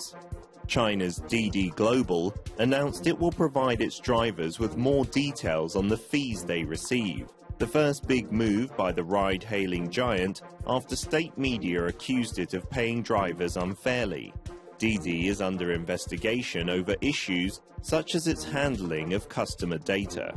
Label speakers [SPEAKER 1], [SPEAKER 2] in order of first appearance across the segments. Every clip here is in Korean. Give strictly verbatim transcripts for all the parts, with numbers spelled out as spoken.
[SPEAKER 1] drivers. China's D D Global announced it will provide its drivers with more details on the fees they receive, the first big move by the ride-hailing giant after state media accused it of paying drivers unfairly. D D is under investigation over issues such as its handling of customer data.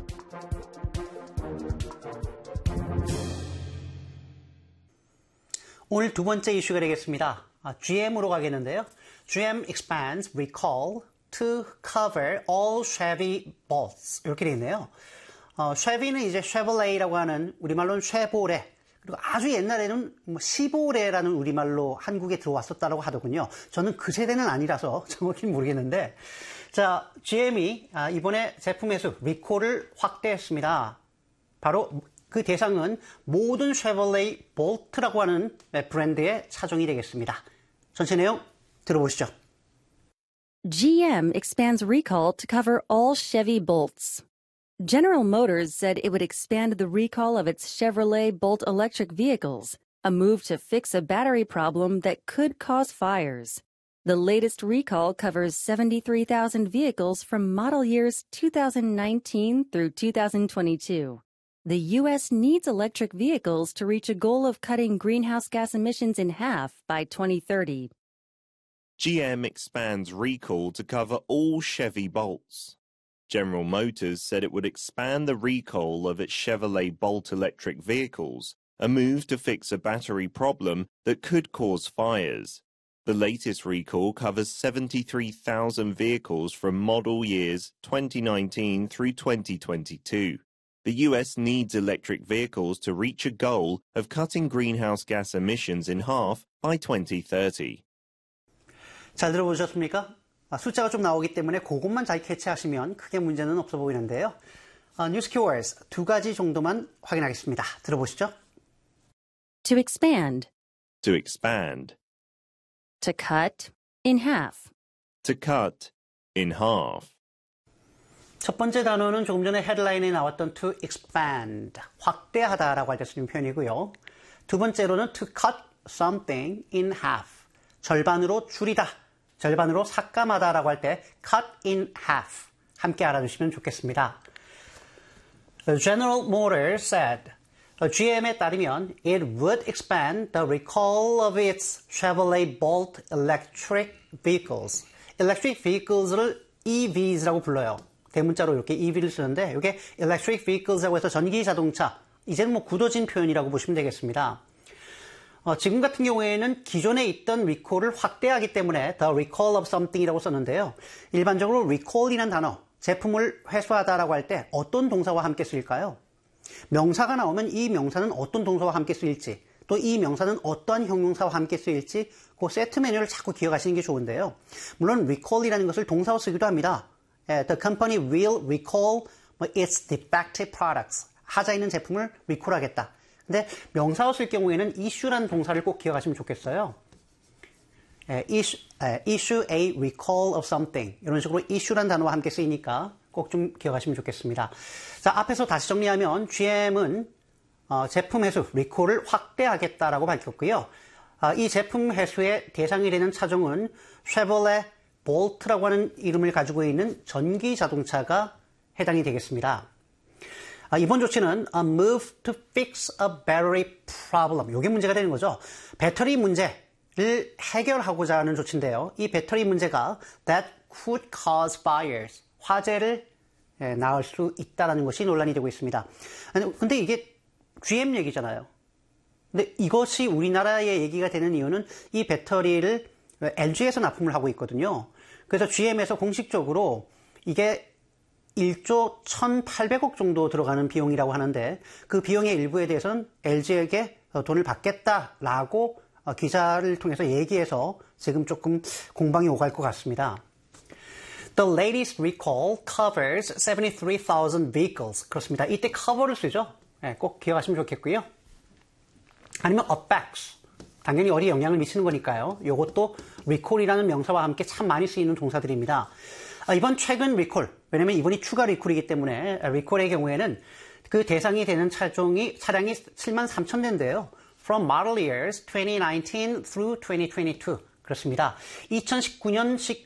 [SPEAKER 2] 오늘 두 번째 이슈가 되겠습니다. 아, 지엠으로 가겠는데요. 지엠 expands recall to cover all Chevy Bolts 이렇게 되어 있네요. 어, Chevy는 이제 Chevrolet라고 하는 우리말로는 쉐보레, 그리고 아주 옛날에는 뭐 시보레라는 우리말로 한국에 들어왔었다고 하더군요. 저는 그 세대는 아니라서 정확히 모르겠는데, 자, 지엠이 아, 이번에 제품의 수 리콜을 확대했습니다. 바로 그 대상은 모든 쉐보레 볼트라고 하는 브랜드의 차종이 되겠습니다. 전체 내용 들어보시죠.
[SPEAKER 3] G M expands recall to cover all Chevy Bolts. General Motors said it would expand the recall of its Chevrolet Bolt electric vehicles, a move to fix a battery problem that could cause fires. The latest recall covers seventy-three thousand vehicles from model years two thousand nineteen through two thousand twenty-two. The U S needs electric vehicles to reach a goal of cutting greenhouse gas emissions in half by twenty thirty.
[SPEAKER 1] G M expands recall to cover all Chevy Bolts. General Motors said it would expand the recall of its Chevrolet Bolt electric vehicles, a move to fix a battery problem that could cause fires. The latest recall covers seventy-three thousand vehicles from model years twenty nineteen through twenty twenty-two. The U S needs electric vehicles to reach a goal of cutting greenhouse gas emissions in half by twenty thirty.
[SPEAKER 2] 잘 들어보셨습니까? 아, 숫자가 좀 나오기 때문에 그것만 잘 캐치하시면 크게 문제는 없어 보이는데요. 아, 뉴스 키워드스 두 가지 정도만 확인하겠습니다. 들어보시죠.
[SPEAKER 3] To expand.
[SPEAKER 1] To expand.
[SPEAKER 3] To cut in half.
[SPEAKER 1] To cut in half.
[SPEAKER 2] 첫 번째 단어는 조금 전에 헤드라인에 나왔던 to expand, 확대하다라고 할 때 쓰는 표현이고요. 두 번째로는 to cut something in half, 절반으로 줄이다, 절반으로 삭감하다라고 할 때 cut in half, 함께 알아두시면 좋겠습니다. General Motors said, 지엠에 따르면 it would expand the recall of its Chevrolet Bolt electric vehicles. electric vehicles를 이 브이즈라고 불러요. 대문자로 이렇게 이브이를 쓰는데 이게 electric vehicles라고 해서 전기 자동차, 이제는 뭐 굳어진 표현이라고 보시면 되겠습니다. 어, 지금 같은 경우에는 기존에 있던 recall을 확대하기 때문에 the recall of something이라고 썼는데요. 일반적으로 recall이라는 단어, 제품을 회수하다라고 할 때 어떤 동사와 함께 쓰일까요? 명사가 나오면 이 명사는 어떤 동사와 함께 쓰일지, 또 이 명사는 어떠한 형용사와 함께 쓰일지 그 세트 메뉴를 자꾸 기억하시는 게 좋은데요. 물론 recall이라는 것을 동사로 쓰기도 합니다. The company will recall its defective products. 하자 있는 제품을 recall하겠다. 근데 명사로 쓸 경우에는 issue라는 동사를 꼭 기억하시면 좋겠어요. issue, issue a recall of something. 이런 식으로 issue라는 단어와 함께 쓰이니까 꼭 좀 기억하시면 좋겠습니다. 자, 앞에서 다시 정리하면 지엠은 어, 제품 회수, recall을 확대하겠다라고 밝혔고요. 어, 이 제품 회수의 대상이 되는 차종은 쉐보레 볼트라고 하는 이름을 가지고 있는 전기 자동차가 해당이 되겠습니다. 아, 이번 조치는 a move to fix a battery problem. 이게 문제가 되는 거죠. 배터리 문제를 해결하고자 하는 조치인데요. 이 배터리 문제가 that could cause fires. 화재를 예, 낳을 수 있다는 것이 논란이 되고 있습니다. 아니, 근데 이게 지엠 얘기잖아요. 근데 이것이 우리나라의 얘기가 되는 이유는 이 배터리를 엘지에서 납품을 하고 있거든요. 그래서 지엠에서 공식적으로 이게 일조 천팔백억 정도 들어가는 비용이라고 하는데 그 비용의 일부에 대해서는 엘지에게 돈을 받겠다라고 기사를 통해서 얘기해서 지금 조금 공방이 오갈 것 같습니다. The latest recall covers seventy-three thousand vehicles. 그렇습니다. 이때 cover를 쓰죠. 네, 꼭 기억하시면 좋겠고요. 아니면 affects. 당연히 어디에 영향을 미치는 거니까요. 이것도 recall이라는 명사와 함께 참 많이 쓰이는 동사들입니다. 아, 이번 최근 recall, 왜냐면 이번이 추가 recall이기 때문에 recall의 경우에는 그 대상이 되는 차종이 차량이 칠만 삼천 대인데요. From model years twenty nineteen through twenty twenty-two. 그렇습니다. 이천십구 년